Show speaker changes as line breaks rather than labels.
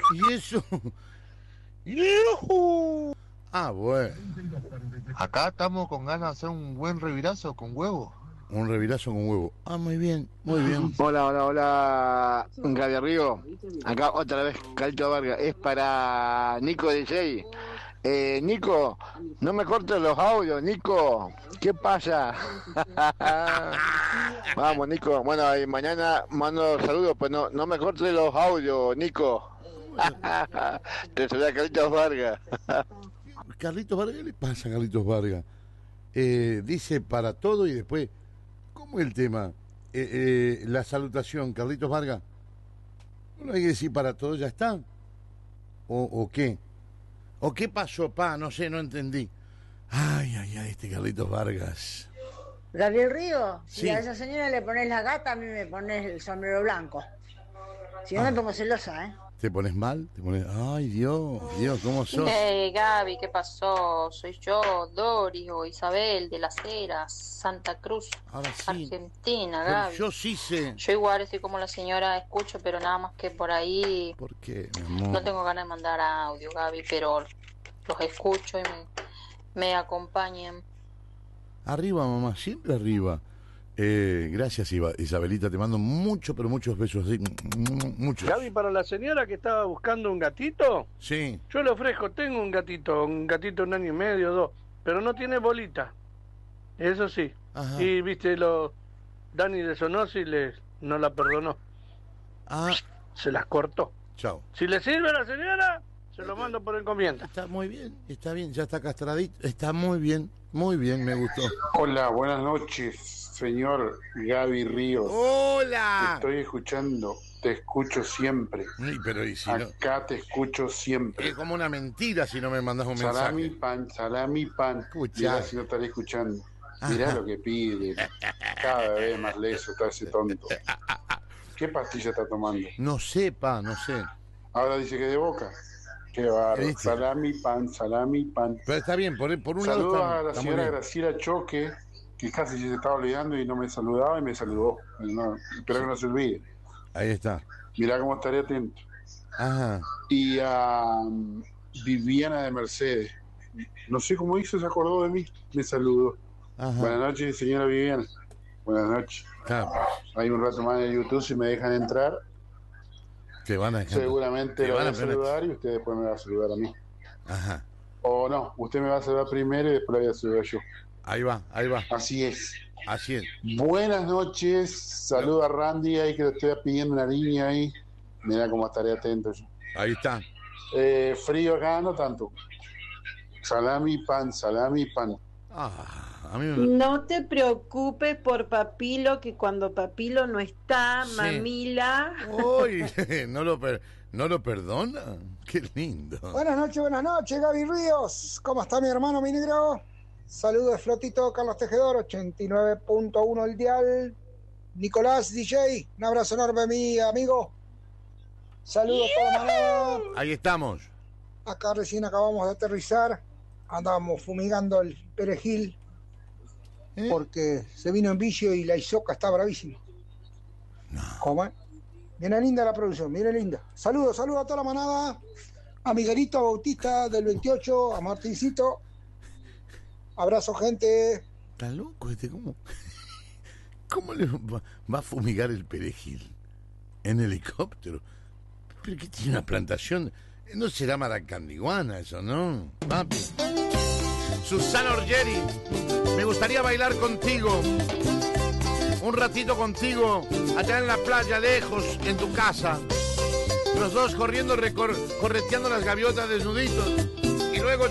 ¿Y eso? ¡Yujú! Ah, bueno.
Acá estamos con ganas de hacer un buen revirazo con huevo.
Un revirazo con huevo. Ah, muy bien, muy bien.
Hola, Gaby Río. Acá otra vez, Calito Vargas. Es para Nico DJ. Nico, no me cortes los audios, Nico. ¿Qué pasa? Vamos, Nico. Bueno, y mañana mando saludos, pues no me cortes los audios, Nico. Te saluda Carlitos Vargas.
Carlitos Vargas, ¿qué le pasa a Carlitos Vargas? Dice para todo y después, ¿cómo es el tema? La salutación, Carlitos Vargas. ¿No hay que decir para todo, ya está? ¿O qué? ¿O qué pasó, pa? No sé, no entendí. Ay, este Carlitos Vargas.
Gabriel Río,
Sí.
si a esa señora le pones la gata, a mí me pones el sombrero blanco. Si no me pongo celosa, ¿eh?
¿Te pones mal? ¿Te pones... Ay, Dios, ¿cómo sos?
Hey Gaby, ¿qué pasó? Soy yo, Doris o Isabel de las Heras, Santa Cruz,
Ahora sí.
Argentina,
Pero
Gaby.
yo sí sé.
Yo igual estoy como la señora, escucho, pero nada más que por ahí
¿Por qué, mi amor?
no tengo ganas de mandar audio, Gaby, pero los escucho y me acompañan.
Arriba, mamá, siempre arriba. Gracias, Isabelita, te mando muchos, pero muchos besos. Sí, muchos.
Gaby, para la señora que estaba buscando un gatito,
Sí.
yo le ofrezco, tengo un gatito 1 año y medio, 2, pero no tiene bolita. Eso sí.
Ajá.
Y viste, Dani de Sonosi no la perdonó.
Ah,
Se las cortó.
chao.
Si le sirve a la señora, se lo mando por encomienda.
Está muy bien, ya está castradito. Está muy bien, me gustó.
Hola, buenas noches, señor Gaby Ríos.
¡Hola!
Estoy escuchando, te escucho siempre.
Ay, pero ¿y si no?
Acá te escucho siempre.
Es como una mentira si no me mandas un
Salami
mensaje.
salami pan.
Escuchá.
Mirá si no estaré escuchando. Mirá lo que pide. Cada vez más leso está ese tonto. ¿Qué pastilla está tomando?
No sé, pa, no sé.
Ahora dice que de Boca. Qué bárbaro.
¿Viste?
Salami pan.
Pero está bien, por un lado
Saludos
está,
a la
está muy
señora
bien.
Graciela Choque, que casi se estaba olvidando y no me saludaba y me saludó. No, espero que no se olvide.
Ahí está.
Mirá cómo estaré atento.
Ajá.
Y a Viviana de Mercedes. No sé cómo hizo, se acordó de mí. Me saludó.
Ajá.
Buenas noches, señora Viviana. Buenas noches.
Claro,
Hay un rato más en YouTube, si me dejan entrar,
te van a dejar.
seguramente
te
lo
van
voy
a
a
poner-
saludar y usted después me va a saludar a mí.
Ajá.
O no, usted me va a saludar primero y después la voy a saludar yo.
Ahí va.
Así es.
Así es.
Buenas noches, saludo a Randy ahí que le estoy pidiendo una línea ahí. Mira cómo estaré atento yo.
Ahí está.
Frío acá, no tanto. Salami pan.
Ah, a mí me...
No te preocupes por Papilo, que cuando Papilo no está,
Sí.
Mamila.
Uy, no lo perdona. Qué lindo.
Buenas noches, Gaby Ríos. ¿Cómo está mi hermano, mi negro? Saludos de Flotito, Carlos Tejedor, 89.1 el dial. Nicolás DJ, un abrazo enorme, mi amigo. Saludos a toda la manada.
Ahí estamos.
Acá recién acabamos de aterrizar. Andábamos fumigando el perejil porque se vino en vicio y la isoca está bravísima.
No.
¿Cómo es? Viene linda la producción, viene linda. Saludos a toda la manada. A Miguelito Bautista del 28, a Martincito. Abrazo, gente.
Está loco este, ¿cómo le va a fumigar el perejil? ¿En helicóptero? ¿Pero qué tiene una plantación? No será maracandiguana eso, ¿no? Papi. Susana Orgeri, me gustaría bailar contigo. Un ratito contigo, allá en la playa, lejos, en tu casa. Los dos corriendo, correteando las gaviotas desnuditos. Y luego